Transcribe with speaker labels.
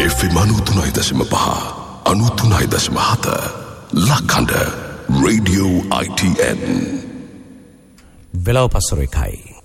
Speaker 1: FM 93.5 93.7 ලක්හඬ Radio ITN
Speaker 2: වෙලව පසර එකයි